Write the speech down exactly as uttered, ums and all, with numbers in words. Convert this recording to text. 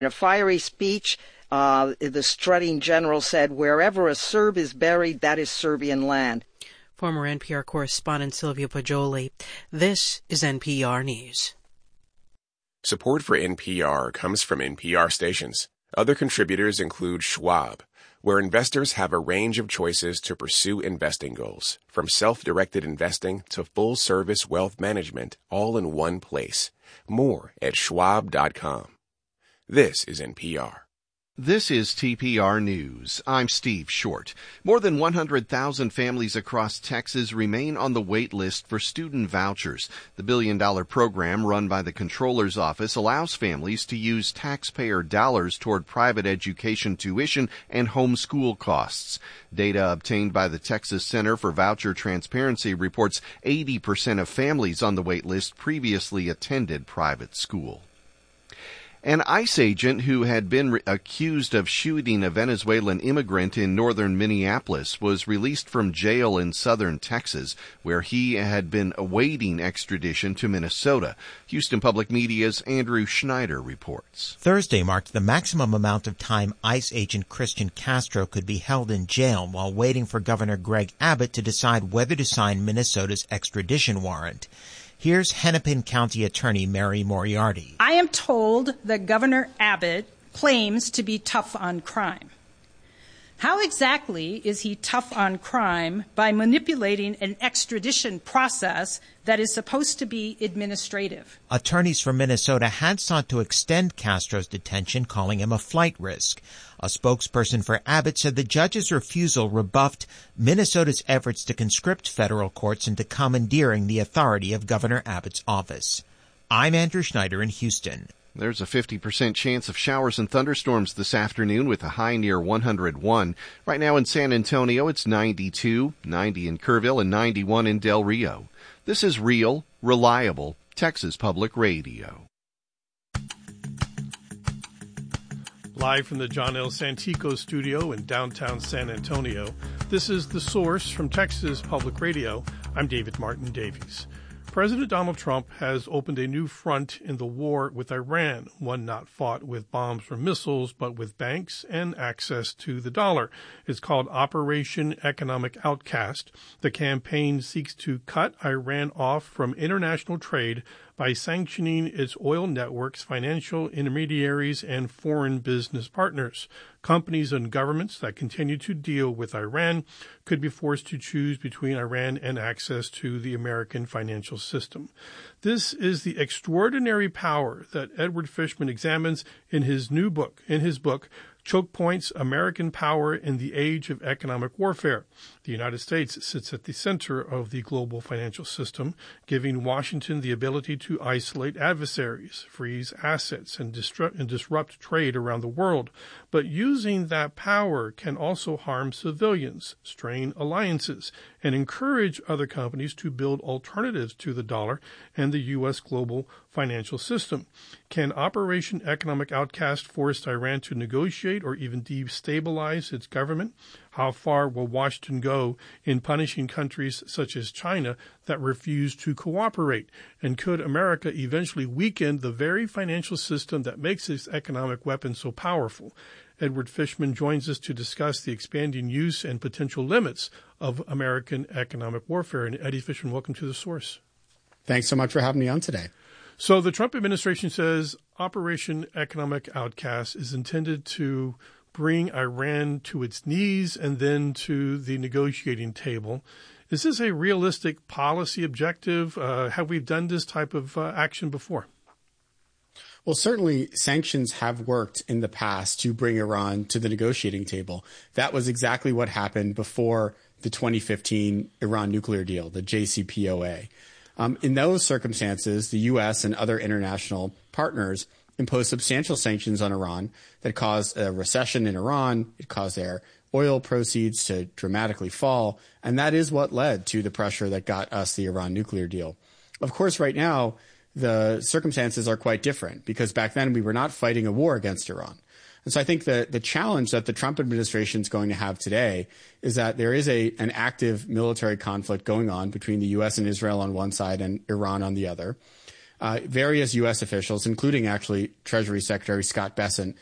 In a fiery speech, uh, the strutting general said, "Wherever a Serb is buried, that is Serbian land." Former N P R correspondent Sylvia Poggioli. This is N P R News. Support for N P R comes from N P R stations. Other contributors include Schwab, where investors have a range of choices to pursue investing goals, from self-directed investing to full-service wealth management, all in one place. More at schwab dot com. This is N P R. This is T P R News. I'm Steve Short. More than one hundred thousand families across Texas remain on the wait list for student vouchers. The billion-dollar program run by the Comptroller's Office allows families to use taxpayer dollars toward private education tuition and homeschool costs. Data obtained by the Texas Center for Voucher Transparency reports eighty percent of families on the wait list previously attended private school. An ICE agent who had been re- accused of shooting a Venezuelan immigrant in northern Minneapolis was released from jail in southern Texas, where he had been awaiting extradition to Minnesota. Houston Public Media's Andrew Schneider reports. Thursday marked the maximum amount of time ICE agent Christian Castro could be held in jail while waiting for Governor Greg Abbott to decide whether to sign Minnesota's extradition warrant. Here's Hennepin County Attorney Mary Moriarty. I am told that Governor Abbott claims to be tough on crime. How exactly is he tough on crime by manipulating an extradition process that is supposed to be administrative? Attorneys from Minnesota had sought to extend Castro's detention, calling him a flight risk. A spokesperson for Abbott said the judge's refusal rebuffed Minnesota's efforts to conscript federal courts into commandeering the authority of Governor Abbott's office. I'm Andrew Schneider in Houston. There's a fifty percent chance of showers and thunderstorms this afternoon with a high near one hundred one. Right now in San Antonio, it's ninety-two, ninety in Kerrville, and ninety-one in Del Rio. This is real, reliable Texas Public Radio. Live from the John L. Santico studio in downtown San Antonio, this is The Source from Texas Public Radio. I'm David Martin Davies. President Donald Trump has opened a new front in the war with Iran, one not fought with bombs or missiles, but with banks and access to the dollar. It's called Operation Economic Outcast. The campaign seeks to cut Iran off from international trade by sanctioning its oil networks, financial intermediaries, and foreign business partners. Companies and governments that continue to deal with Iran could be forced to choose between Iran and access to the American financial system. This is the extraordinary power that Edward Fishman examines in his new book, in his book, Choke Points, American Power in the Age of Economic Warfare. The United States sits at the center of the global financial system, giving Washington the ability to isolate adversaries, freeze assets, and disrupt, and disrupt trade around the world. But using that power can also harm civilians, strain alliances, and encourage other companies to build alternatives to the dollar and the U S global financial system. Can Operation Economic Outcast force Iran to negotiate or even destabilize its government? How far will Washington go in punishing countries such as China that refuse to cooperate? And could America eventually weaken the very financial system that makes its economic weapon so powerful? Edward Fishman joins us to discuss the expanding use and potential limits of American economic warfare. And Eddie Fishman, welcome to The Source. Thanks so much for having me on today. So the Trump administration says Operation Economic Outcast is intended to bring Iran to its knees and then to the negotiating table. Is this a realistic policy objective? Uh, have we done this type of uh, action before? Well, certainly sanctions have worked in the past to bring Iran to the negotiating table. That was exactly what happened before the twenty fifteen Iran nuclear deal, the J C P O A. Um, in those circumstances, the U S and other international partners imposed substantial sanctions on Iran that caused a recession in Iran. It caused their oil proceeds to dramatically fall. And that is what led to the pressure that got us the Iran nuclear deal. Of course, right now, the circumstances are quite different because back then we were not fighting a war against Iran. And so I think the, the challenge that the Trump administration is going to have today is that there is a an active military conflict going on between the U S and Israel on one side and Iran on the other. uh, various U S officials, including actually Treasury Secretary Scott Bessent,